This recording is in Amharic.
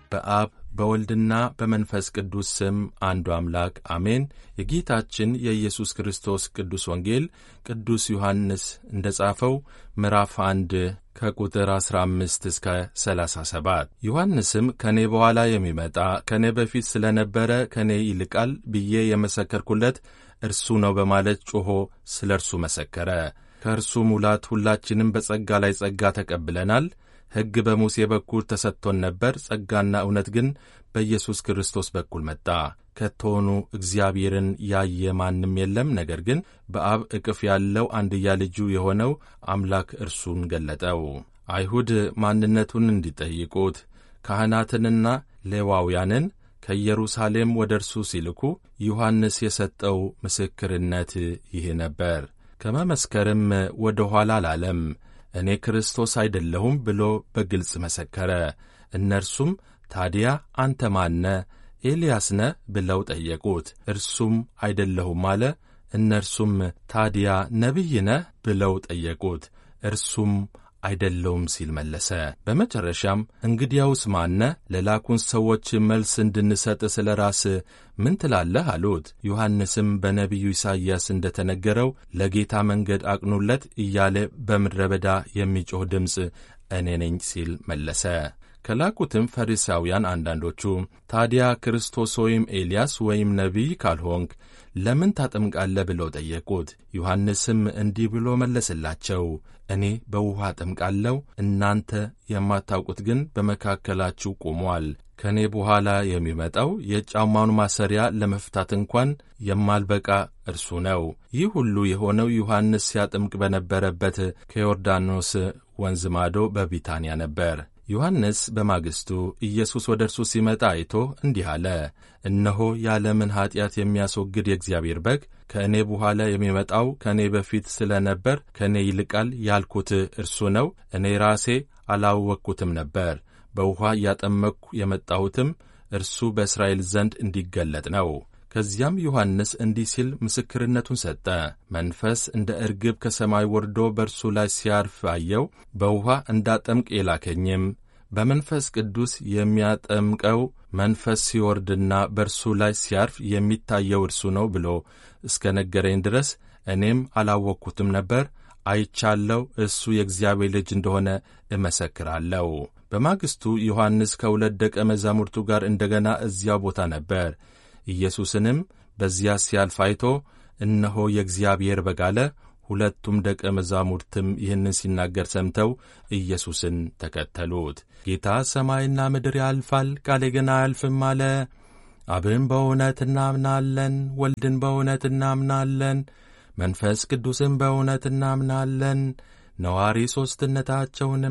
በአብ በወልድና በመንፈስ ቅዱስ ስም አንዱ አምላክ አሜን። የጌታችን የኢየሱስ ክርስቶስ ቅዱስ ወንጌል ቅዱስ ዮሐንስ እንደ ጻፈው ምዕራፍ 1 ከቁጥር 15 እስከ 37 ዮሐንስም ከኔ በኋላ የሚመጣ ከኔ በፊት ስለነበረ ከኔ ይልቃል ብዬ የመሰከርኩለት እርሱ ነው በማለት ጮኾ ስለ እርሱ መሰከረ። ከእርሱ ሙላት ሁላችንም በጸጋ ላይ ጸጋ ተቀብለናል። ሕግ በሙሴ በኩል ተሰጥቶን ነበር፣ ጸጋና እውነት ግን በኢየሱስ ክርስቶስ በኩል መጣ። ከቶውኑ እግዚአብሔርን ያየ ማንም የለም፣ ነገር ግን በአብ እቅፍ ያለው አንድያ ልጁ የሆነው አምላክ እርሱን ገለጠው። አይሁድ ማንነቱን እንዲጠይቁት ካህናትንና ሌዋውያንን ከኢየሩሳሌም ወደ እርሱ ሲልኩ ዮሐንስ የሰጠው ምስክርነት ይህ ነበር። ከመመስከርም ወደ ኋላ አላለም። እኔ ክርስቶስ አይደለሁም ብሎ በግልጽ መሰከረ። እነርሱም ታዲያ አንተ ማነ? ኤልያስ ነህ ብለው ጠየቁት። እርሱም አይደለሁም አለ። እነርሱም ታዲያ ነቢይ ነህ ብለው ጠየቁት። እርሱም አይደለሁም ሲል መለሰ። በመጨረሻም እንግዲያውስ ማነ? ለላኩን ሰዎች መልስ እንድንሰጥ ስለ ራስህ ምን ትላለህ አሉት። ዮሐንስም በነቢዩ ኢሳይያስ እንደ ተነገረው ለጌታ መንገድ አቅኑለት እያለ በምድረ በዳ የሚጮኽ ድምፅ እኔ ነኝ ሲል መለሰ። ከላኩትም ፈሪሳውያን አንዳንዶቹ ታዲያ ክርስቶስ ወይም ኤልያስ ወይም ነቢይ ካልሆንክ ለምን ታጠምቃለህ ብለው ጠየቁት። ዮሐንስም እንዲህ ብሎ መለሰላቸው፣ እኔ በውኃ አጠምቃለሁ፣ እናንተ የማታውቁት ግን በመካከላችሁ ቆሟል። ከእኔ በኋላ የሚመጣው የጫማውን ማሰሪያ ለመፍታት እንኳን የማልበቃ እርሱ ነው። ይህ ሁሉ የሆነው ዮሐንስ ሲያጠምቅ በነበረበት ከዮርዳኖስ ወንዝ ማዶ በቢታንያ ነበር። ዮሐንስ በማግስቱ ኢየሱስ ወደ እርሱ ሲመጣ አይቶ እንዲህ አለ፣ እነሆ የዓለምን ኀጢአት የሚያስወግድ የእግዚአብሔር በግ። ከእኔ በኋላ የሚመጣው ከእኔ በፊት ስለ ነበር ከእኔ ይልቃል ያልኩት እርሱ ነው። እኔ ራሴ አላወቅኩትም ነበር። በውኃ እያጠመቅሁ የመጣሁትም እርሱ በእስራኤል ዘንድ እንዲገለጥ ነው። ከዚያም ዮሐንስ እንዲህ ሲል ምስክርነቱን ሰጠ። መንፈስ እንደ እርግብ ከሰማይ ወርዶ በእርሱ ላይ ሲያርፍ አየው። በውኃ እንዳጠምቅ የላከኝም በመንፈስ ቅዱስ የሚያጠምቀው መንፈስ ሲወርድና በእርሱ ላይ ሲያርፍ የሚታየው እርሱ ነው ብሎ እስከ ነገረኝ ድረስ እኔም አላወቅኩትም ነበር። አይቻለው፣ እሱ የእግዚአብሔር ልጅ እንደሆነ እመሰክራለሁ። በማግስቱ ዮሐንስ ከሁለት ደቀ መዛሙርቱ ጋር እንደገና እዚያው ቦታ ነበር። ኢየሱስንም በዚያ ሲያልፍ አይቶ እነሆ የእግዚአብሔር በግ አለ። ሁለቱም ደቀ መዛሙርትም ይህንን ሲናገር ሰምተው ኢየሱስን ተከተሉት። ጌታ ሰማይና ምድር ያልፋል፣ ቃሌ ግን አያልፍም አለ። አብን በእውነት እናምናለን፣ ወልድን በእውነት እናምናለን፣ መንፈስ ቅዱስን በእውነት እናምናለን፣ ነዋሪ ሦስትነታቸውንም